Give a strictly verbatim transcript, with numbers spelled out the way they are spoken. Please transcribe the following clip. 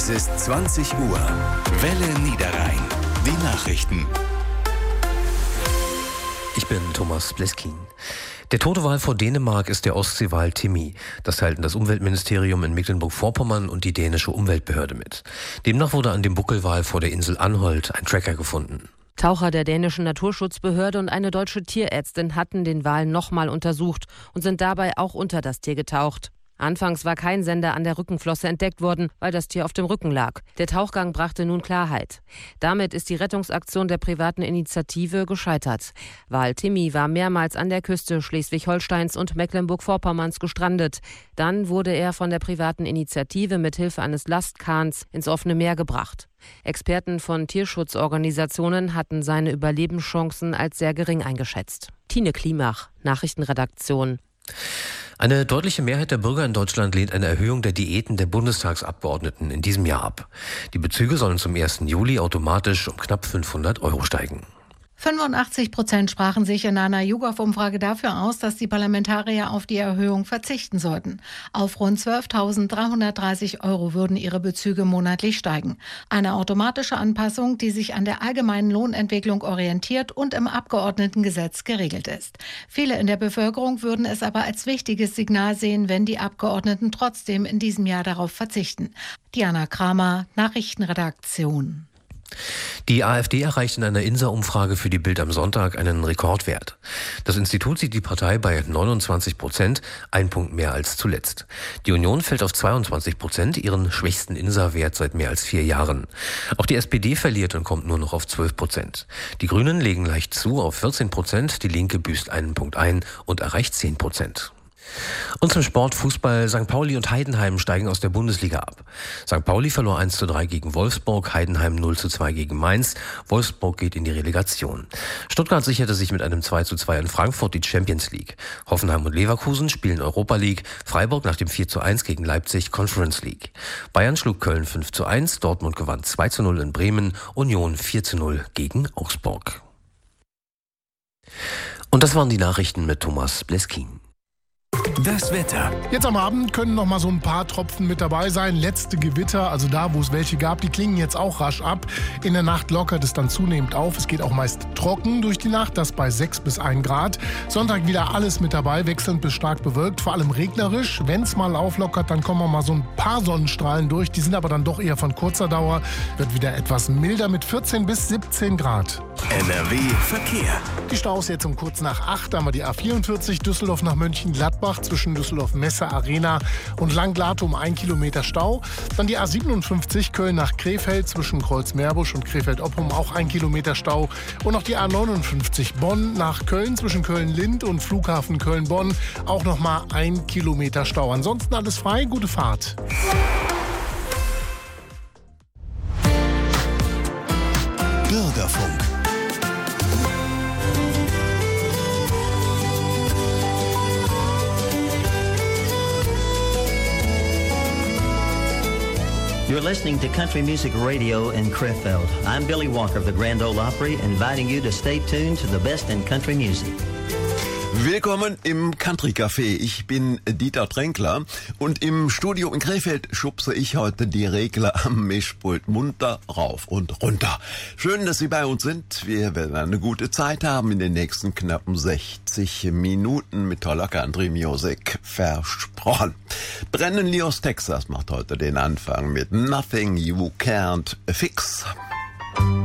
Es ist zwanzig Uhr. Welle Niederrhein. Die Nachrichten. Ich bin Thomas Bleskin. Der tote Wal vor Dänemark ist der Ostseewal Timmy. Das teilten das Umweltministerium in Mecklenburg-Vorpommern und die dänische Umweltbehörde mit. Demnach wurde an dem Buckelwal vor der Insel Anholt ein Tracker gefunden. Taucher der dänischen Naturschutzbehörde und eine deutsche Tierärztin hatten den Wal nochmal untersucht und sind dabei auch unter das Tier getaucht. Anfangs war kein Sender an der Rückenflosse entdeckt worden, weil das Tier auf dem Rücken lag. Der Tauchgang brachte nun Klarheit. Damit ist die Rettungsaktion der privaten Initiative gescheitert. Wal Timmy war mehrmals an der Küste Schleswig-Holsteins und Mecklenburg-Vorpommerns gestrandet. Dann wurde er von der privaten Initiative mit Hilfe eines Lastkahns ins offene Meer gebracht. Experten von Tierschutzorganisationen hatten seine Überlebenschancen als sehr gering eingeschätzt. Tine Klimach, Nachrichtenredaktion. Eine deutliche Mehrheit der Bürger in Deutschland lehnt eine Erhöhung der Diäten der Bundestagsabgeordneten in diesem Jahr ab. Die Bezüge sollen zum ersten Juli automatisch um knapp fünfhundert Euro steigen. fünfundachtzig Prozent sprachen sich in einer YouGov-Umfrage dafür aus, dass die Parlamentarier auf die Erhöhung verzichten sollten. Auf rund zwölftausenddreihundertdreißig Euro würden ihre Bezüge monatlich steigen. Eine automatische Anpassung, die sich an der allgemeinen Lohnentwicklung orientiert und im Abgeordnetengesetz geregelt ist. Viele in der Bevölkerung würden es aber als wichtiges Signal sehen, wenn die Abgeordneten trotzdem in diesem Jahr darauf verzichten. Diana Kramer, Nachrichtenredaktion. Die AfD erreicht in einer Insa-Umfrage für die Bild am Sonntag einen Rekordwert. Das Institut sieht die Partei bei neunundzwanzig Prozent, ein Punkt mehr als zuletzt. Die Union fällt auf zweiundzwanzig Prozent, ihren schwächsten Insa-Wert seit mehr als vier Jahren. Auch die S P D verliert und kommt nur noch auf zwölf Prozent. Die Grünen legen leicht zu auf vierzehn Prozent, die Linke büßt einen Punkt ein und erreicht zehn Prozent. Und zum Sport Fußball. Sankt Pauli und Heidenheim steigen aus der Bundesliga ab. Sankt Pauli verlor eins zu drei gegen Wolfsburg, Heidenheim null zu zwei gegen Mainz. Wolfsburg geht in die Relegation. Stuttgart sicherte sich mit einem zwei zu zwei in Frankfurt die Champions League. Hoffenheim und Leverkusen spielen Europa League. Freiburg nach dem vier zu eins gegen Leipzig Conference League. Bayern schlug Köln fünf zu eins, Dortmund gewann zwei zu null in Bremen, Union vier zu null gegen Augsburg. Und das waren die Nachrichten mit Thomas Bleskin. Das Wetter. Jetzt am Abend können noch mal so ein paar Tropfen mit dabei sein. Letzte Gewitter, also da, wo es welche gab, die klingen jetzt auch rasch ab. In der Nacht lockert es dann zunehmend auf. Es geht auch meist trocken durch die Nacht, das bei sechs bis ein Grad. Sonntag wieder alles mit dabei, wechselnd bis stark bewölkt, vor allem regnerisch. Wenn es mal auflockert, dann kommen mal so ein paar Sonnenstrahlen durch. Die sind aber dann doch eher von kurzer Dauer. Wird wieder etwas milder mit vierzehn bis siebzehn Grad. N R W Verkehr. Die Staus jetzt um kurz nach acht. Da haben wir die A vierundvierzig Düsseldorf nach Mönchengladbach zwischen Düsseldorf Messe Arena und Langlate um ein Kilometer Stau. Dann die A siebenundfünfzig Köln nach Krefeld zwischen Kreuz-Meerbusch und Krefeld-Oppum auch ein Kilometer Stau. Und noch die A neunundfünfzig Bonn nach Köln zwischen Köln-Lind und Flughafen Köln-Bonn auch noch mal ein Kilometer Stau. Ansonsten alles frei, gute Fahrt. Bürgerfunk. You're listening to Country Music Radio in Krefeld. I'm Billy Walker of the Grand Ole Opry, inviting you to stay tuned to the best in country music. Willkommen im Country Café. Ich bin Dieter Tränkler und im Studio in Krefeld schubse ich heute die Regler am Mischpult munter rauf und runter. Schön, dass Sie bei uns sind. Wir werden eine gute Zeit haben in den nächsten knappen sechzig Minuten mit toller Country Music. Versprochen. Brennan Lee aus Texas macht heute den Anfang mit Nothing You Can't Fix.